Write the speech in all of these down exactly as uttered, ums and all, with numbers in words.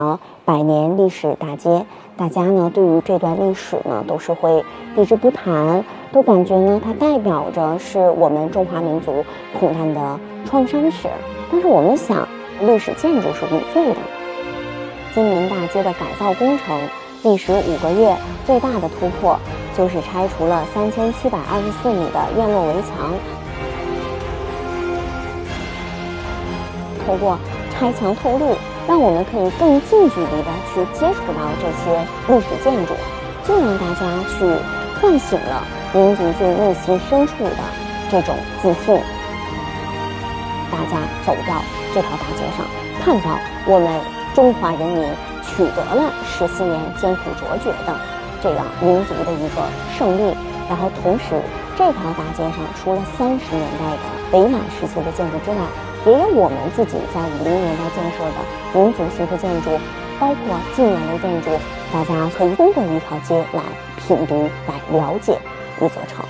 百年历史大街，大家呢对于这段历史呢都是会避之不谈，都感觉呢它代表着是我们中华民族苦难的创伤史。但是我们想，历史建筑是无罪的。金明大街的改造工程历时五个月，最大的突破就是拆除了三千七百二十四米的院落围墙。透过拆墙透路，让我们可以更近距离的去接触到这些历史建筑，就让大家去唤醒了民族最内心深处的这种自信。大家走到这条大街上，看到我们中华人民取得了十四年艰苦卓绝的这个民族的一个胜利。然后同时，这条大街上除了三十年代的伪满时期的建筑之外，也有我们自己在五零年代建设的民族形式建筑，包括近年类建筑，大家可以通过一条街来品读、来了解一座城。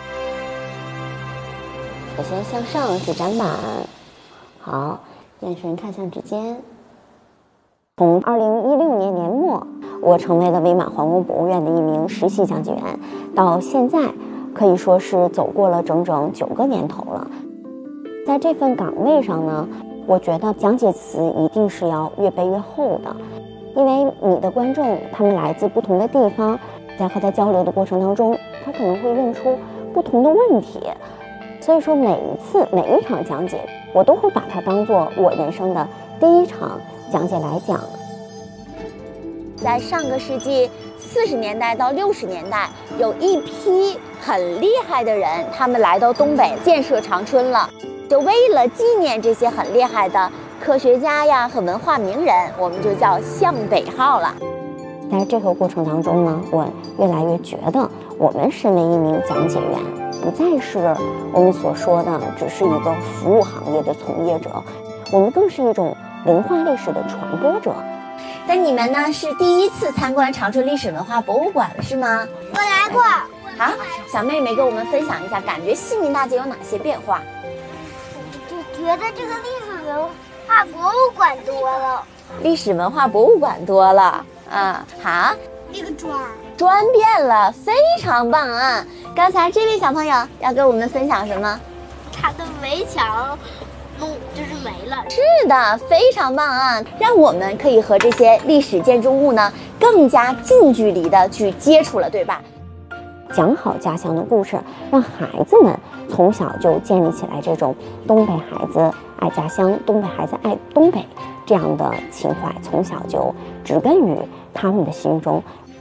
首先向上是展板，好，眼神看向指尖。从二零一六年年末，我成为了伪满皇宫博物院的一名实习讲解员，到现在可以说是走过了整整九个年头了。在这份岗位上呢，我觉得讲解词一定是要越背越厚的，因为你的观众他们来自不同的地方，在和他交流的过程当中，他可能会问出不同的问题，所以说每一次每一场讲解，我都会把它当做我人生的第一场讲解来讲。 在上个世纪四十年代到六十年代，有一批很厉害的人，他们来到东北建设长春了。就为了纪念这些很厉害的科学家呀和文化名人，我们就叫向北号了。 在这个过程当中呢，我越来越觉得，我们身为一名讲解员，不再是我们所说的只是一个服务行业的从业者，我们更是一种文化历史的传播者。 但你们呢是第一次参观长春历史文化博物馆了，是吗？ 我来过。 好，小妹妹跟我们分享一下，感觉西明大街有哪些变化？ 觉得这个历史文化博物馆多了， 历史文化博物馆多了啊！好， 那个砖砖变了，非常棒啊！刚才这位小朋友要跟我们分享什么？ 它的围墙弄就是没了。 是的，非常棒啊！让我们可以和这些历史建筑物呢更加近距离的去接触了，对吧？ 讲好家乡的故事，让孩子们从小就建立起来这种东北孩子爱家乡、东北孩子爱东北这样的情怀，从小就植根于他们的心中。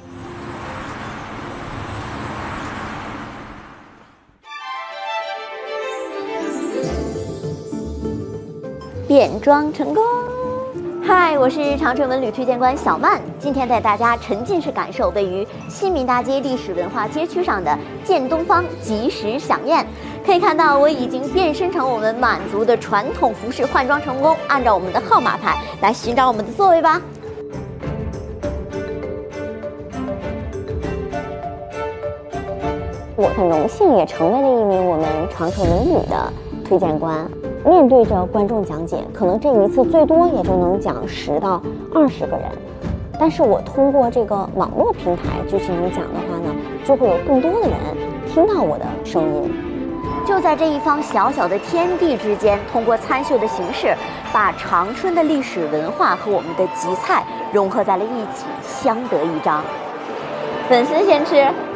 变装成功！嗨，我是长春文旅推荐官小曼，今天带大家沉浸式感受位于西明大街历史文化街区上的建东方即时飨宴。可以看到，我已经变身成我们满族的传统服饰，换装成功，按照我们的号码牌来寻找我们的座位吧。 我很荣幸也成为了一名我们长春文旅的推荐官。面对着观众讲解，可能这一次最多也就能讲十到二十个人，但是我通过这个网络平台继续讲的话呢，就会有更多的人听到我的声音。 就在这一方小小的天地之间，通过参绣的形式，把长春的历史文化和我们的集菜融合在了一起，相得益彰。粉丝先吃。